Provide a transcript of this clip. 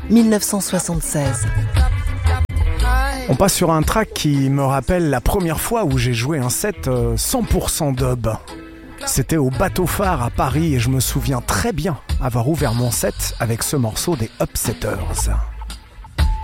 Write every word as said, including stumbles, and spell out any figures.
dix-neuf cent soixante-seize. On passe sur un track qui me rappelle la première fois où j'ai joué un set cent pour cent dub. C'était au Bateau Phare à Paris et je me souviens très bien avoir ouvert mon set avec ce morceau des Upsetters.